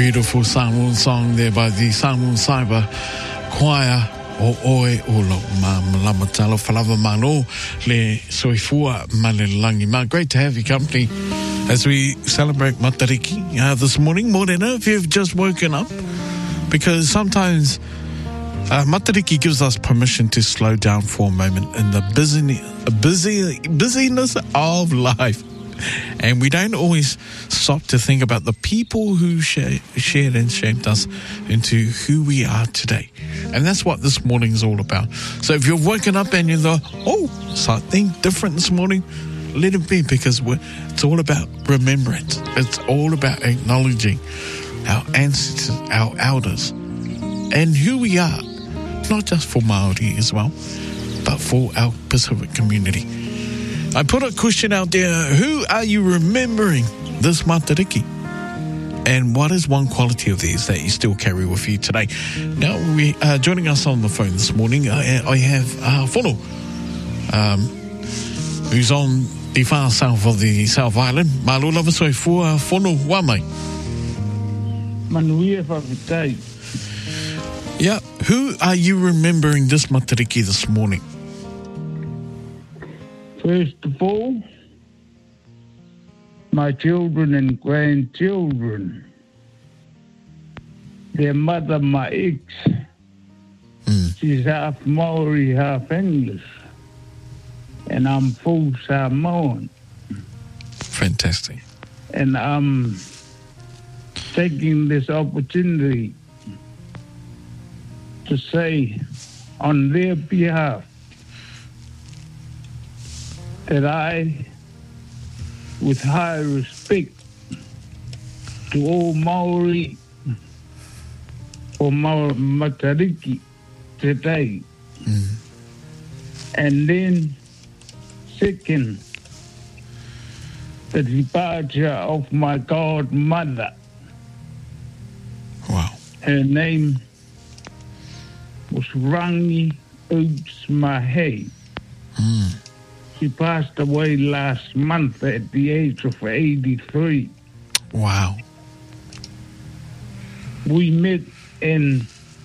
Beautiful Samoan song there by the Samoan Cyber Choir. O oe o lo malama talo whalawa mano le soifua malelangi. Great to have your company as we celebrate Matariki this morning. Morena, if you've just woken up, because sometimes Matariki gives us permission to slow down for a moment in the busyness of life. And we don't always stop to think about the people who shared and shaped us into who we are today. And that's what this morning is all about. So if you've woken up and you're like, oh, something different this morning, let it be, because it's all about remembrance. It's all about acknowledging our ancestors, our elders, and who we are, not just for Māori as well, but for our Pacific community. I put a question out there: who are you remembering this Matariki? And what is one quality of theirs that you still carry with you today? Now, we joining us on the phone this morning, I have Whono, who's on the far south of the South Island. Malula vasoi fua Whono wamai. Manuia whavitai. Yeah, who are you remembering this Matariki this morning? First of all, my children and grandchildren. Their mother, my ex, she's half Maori, half English. And I'm full Samoan. Fantastic. And I'm taking this opportunity to say on their behalf that I, with high respect to all Maori or Matariki today, and then second, the departure of my godmother. Wow. Her name was Rangi Oops Mahei. She passed away last month at the age of 83. Wow. We met in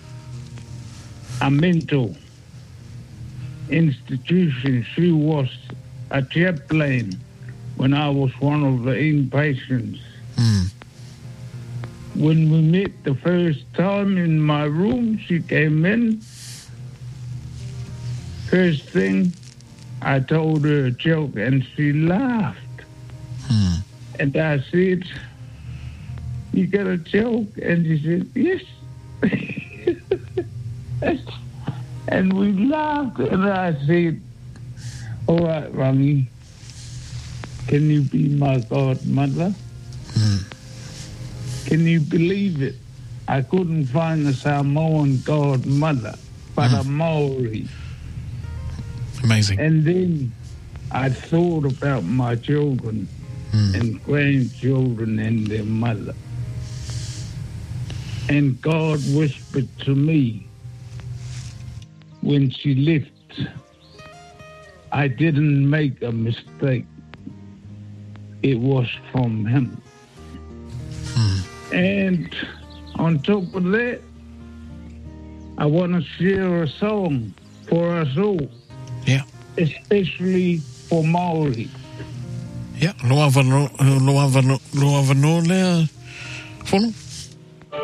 a mental institution. She was a chaplain when I was one of the inpatients. When we met the first time in my room, she came in. First thing, I told her a joke and she laughed. And I said, "You got a joke?" And she said, "Yes." And we laughed, and I said, "All right, Rangi, can you be my godmother?" Can you believe it? I couldn't find a Samoan godmother, but a Maori. Amazing. And then I thought about my children and grandchildren and their mother. And God whispered to me when she left, I didn't make a mistake. It was from Him. And on top of that, I want to share a song for us all. Yeah. Especially for Maori. Yeah. Loa vano lea. Whono?